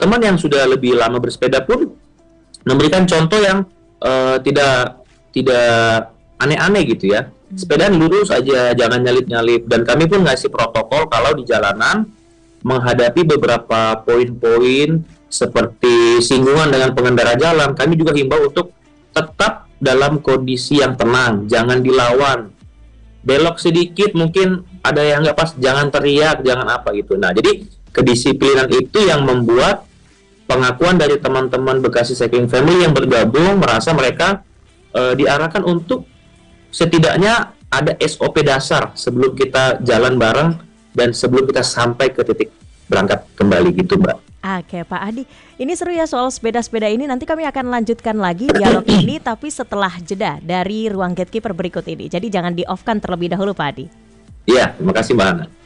teman yang sudah lebih lama bersepeda pun memberikan contoh yang tidak tidak aneh-aneh gitu ya. Sepedaan lurus aja, jangan nyalip-nyalip. Dan kami pun ngasih protokol kalau di jalanan menghadapi beberapa poin-poin seperti singgungan dengan pengendara jalan, kami juga himbau untuk tetap dalam kondisi yang tenang, jangan dilawan. Belok sedikit mungkin ada yang nggak pas, jangan teriak, jangan apa gitu. Nah, jadi kedisiplinan itu yang membuat pengakuan dari teman-teman Bekasi Cycling Family yang bergabung merasa mereka diarahkan untuk setidaknya ada SOP dasar sebelum kita jalan bareng dan sebelum kita sampai ke titik berangkat kembali gitu, Mbak. Oke Pak Adi, ini seru ya soal sepeda-sepeda ini. Nanti kami akan lanjutkan lagi dialog ini tapi setelah jeda dari ruang gatekeeper berikut ini. Jadi jangan di-off-kan terlebih dahulu Pak Adi. Iya, terima kasih Mbak Ana.